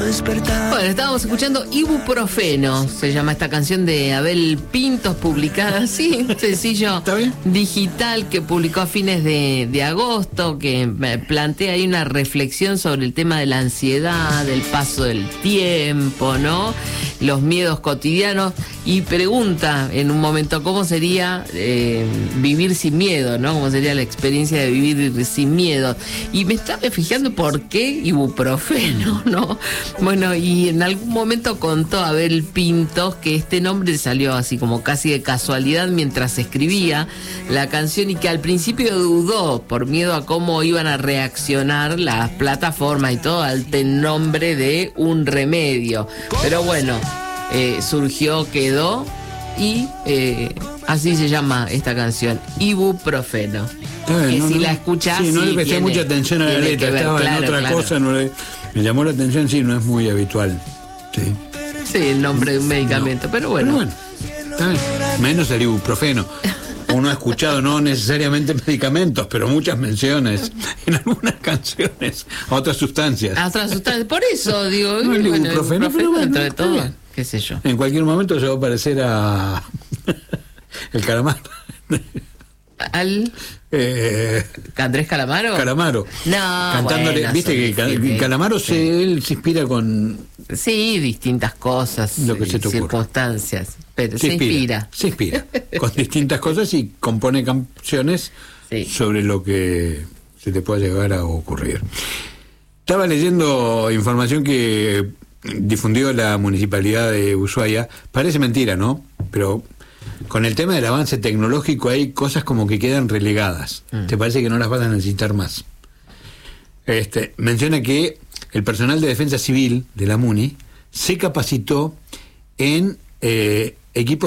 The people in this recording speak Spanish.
despertar. Bueno, estábamos escuchando Ibuprofeno, se llama esta canción de Abel Pintos, publicada así, sencillo, digital, que publicó a fines de agosto, que plantea ahí una reflexión sobre el tema de la ansiedad, del paso del tiempo, ¿no? Los miedos cotidianos, y pregunta en un momento cómo sería vivir sin miedo, ¿no? Cómo sería la experiencia de vivir sin miedo. Y me estaba fijando por qué ibuprofeno, ¿no? Bueno, y en algún momento contó Abel Pintos que este nombre salió así como casi de casualidad mientras escribía la canción, y que al principio dudó por miedo a cómo iban a reaccionar las plataformas y todo ante el nombre de un remedio. Pero bueno, surgió, quedó, y así se llama esta canción, Ibuprofeno. Que si la escuchás, sí, no le presté mucha atención a la letra, estaba en otra cosa, me llamó la atención, sí, no es muy habitual. Sí, el nombre de un medicamento, pero bueno. Está bien. Menos el ibuprofeno. Uno ha escuchado, no necesariamente medicamentos, pero muchas menciones en algunas canciones a otras sustancias. Por eso digo, no, el ibuprofeno, pero bueno, dentro de todo, qué sé yo. En cualquier momento se va a parecer a el Calamaro. ¿Andrés Calamaro? Calamaro. No, cantándole, bueno, viste que Calamaro él se inspira con distintas cosas, lo que se te circunstancias, pero se inspira con distintas cosas y compone canciones sobre lo que se te pueda llegar a ocurrir. Estaba leyendo información que difundió la Municipalidad de Ushuaia. Parece mentira, ¿no? Pero con el tema del avance tecnológico hay cosas como que quedan relegadas. ¿Te parece que no las vas a necesitar más? Menciona que el personal de defensa civil de la MUNI se capacitó en equipos